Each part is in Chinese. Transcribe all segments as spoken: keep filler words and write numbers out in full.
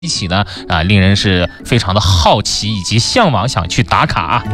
一起呢啊，令人是非常的好奇以及向往，想去打卡啊。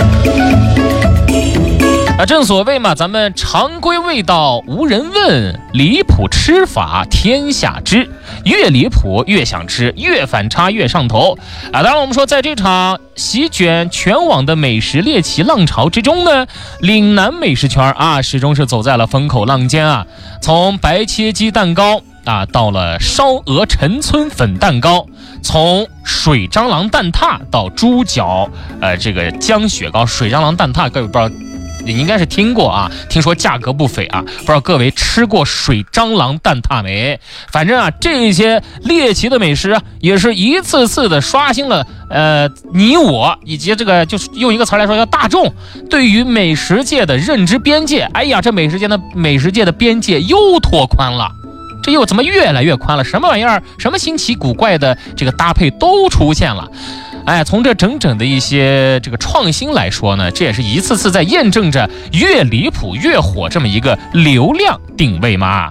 啊，正所谓嘛，咱们常规味道无人问，离谱吃法天下知。越离谱越想吃，越反差越上头啊！当然，我们说在这场席卷全网的美食猎奇浪潮之中呢，岭南美食圈啊，始终是走在了风口浪尖啊。从白切鸡蛋糕啊，到了烧鹅陈村粉蛋糕，从水蟑螂蛋挞到猪脚呃这个姜雪糕，水蟑螂蛋挞各位不知道。你应该是听过啊，听说价格不菲啊，不知道各位吃过水蟑螂蛋挞没？反正啊，这些猎奇的美食啊，也是一次次的刷新了呃你我以及这个就是用一个词来说叫大众对于美食界的认知边界。哎呀，这美食界的美食界的边界又拓宽了。这又怎么越来越宽了？什么玩意儿？什么新奇古怪的这个搭配都出现了。哎，从这整整的一些这个创新来说呢，这也是一次次在验证着越离谱越火这么一个流量定位嘛。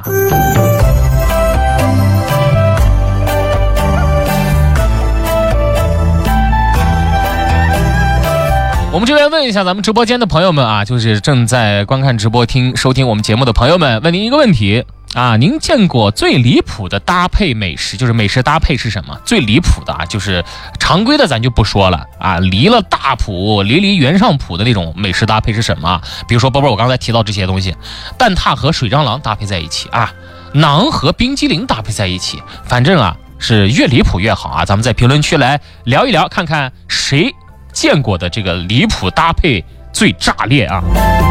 我们这边问一下咱们直播间的朋友们啊，就是正在观看直播听收听我们节目的朋友们，问您一个问题啊，您见过最离谱的搭配美食，就是美食搭配是什么？最离谱的啊，就是常规的咱就不说了啊，离了大谱，离离原上谱的那种美食搭配是什么？比如说波波我刚才提到这些东西，蛋挞和水蟑螂搭配在一起啊，馕和冰激凌搭配在一起，反正啊是越离谱越好啊。咱们在评论区来聊一聊，看看谁见过的这个离谱搭配最炸裂啊。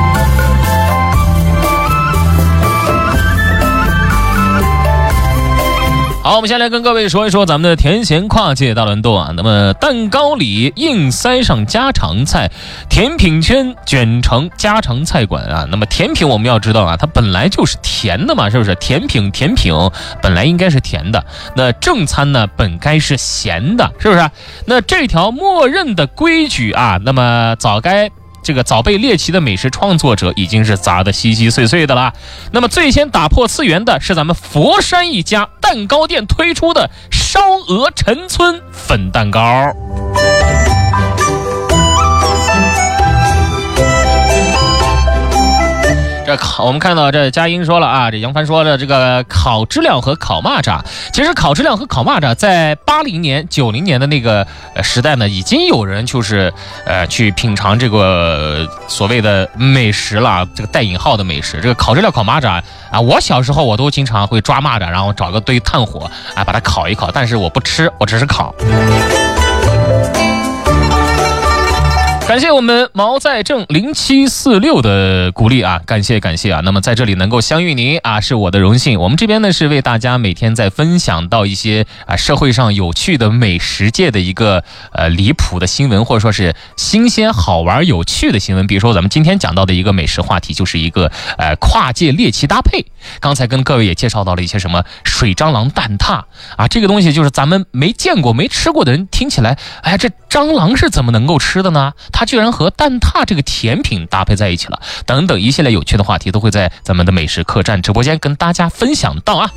好，我们先来跟各位说一说咱们的甜咸跨界大乱斗啊。那么蛋糕里硬塞上家常菜，甜品圈卷成家常菜馆啊。那么甜品我们要知道啊，它本来就是甜的嘛，是不是？甜品甜品本来应该是甜的，那正餐呢本该是咸的，是不是？那这条默认的规矩啊，那么早该这个早被猎奇的美食创作者已经是砸得稀稀碎碎的了。那么最先打破次元的是咱们佛山一家蛋糕店推出的烧鹅陈村粉蛋糕。这烤，我们看到这佳音说了啊，这杨帆说了，这个烤知了和烤蚂蚱，其实烤知了和烤蚂蚱在八零年、九零年的那个时代呢，已经有人就是呃去品尝这个所谓的美食了，这个带引号的美食。这个烤知了、烤蚂蚱啊，我小时候我都经常会抓蚂蚱，然后找个堆炭火啊，把它烤一烤，但是我不吃，我只是烤。感谢我们毛在正零七四六的鼓励啊，感谢感谢啊。那么在这里能够相遇您啊，是我的荣幸。我们这边呢是为大家每天在分享到一些啊社会上有趣的美食界的一个呃离谱的新闻，或者说是新鲜好玩有趣的新闻。比如说咱们今天讲到的一个美食话题，就是一个呃跨界猎奇搭配。刚才跟各位也介绍到了一些什么水蟑螂蛋挞啊，这个东西就是咱们没见过没吃过的人听起来，哎呀，这蟑螂是怎么能够吃的呢？它居然和蛋挞这个甜品搭配在一起了，等等一系列有趣的话题都会在咱们的美食客栈直播间跟大家分享到啊。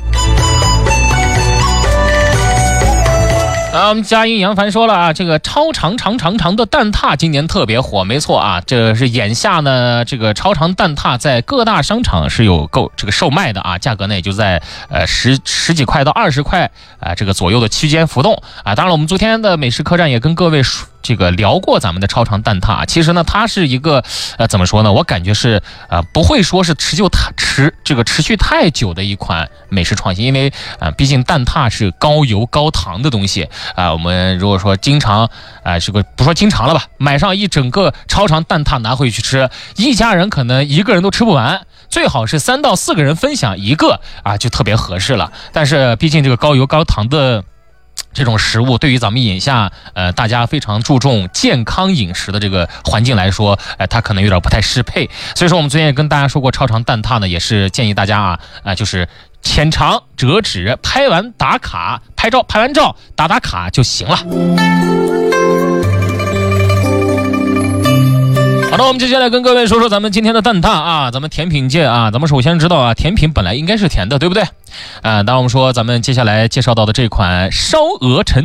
啊，我们佳音杨凡说了啊，这个超长长长长的蛋挞今年特别火，没错啊，这是眼下呢，这个超长蛋挞在各大商场是有购这个售卖的啊，价格呢也就在呃十十几块到二十块啊、呃、这个左右的区间浮动啊。当然，我们昨天的美食客栈也跟各位说。这个聊过咱们的超长蛋挞，其实呢，它是一个呃怎么说呢？我感觉是呃不会说是持久太持这个持续太久的一款美食创新，因为啊、呃，毕竟蛋挞是高油高糖的东西啊、呃。我们如果说经常啊、呃，这个不说经常了吧，买上一整个超长蛋挞拿回去吃，一家人可能一个人都吃不完，最好是三到四个人分享一个啊，就特别合适了。但是毕竟这个高油高糖的这种食物对于咱们眼下呃大家非常注重健康饮食的这个环境来说，呃它可能有点不太适配。所以说我们昨天也跟大家说过，超长蛋挞呢也是建议大家啊啊、呃、就是浅尝辄止，拍完打卡，拍照拍完照打打卡就行了。好的，我们接下来跟各位说说咱们今天的蛋挞啊，咱们甜品界啊，咱们首先知道啊，甜品本来应该是甜的，对不对？ 啊，当然我们说咱们接下来介绍到的这款烧鹅陈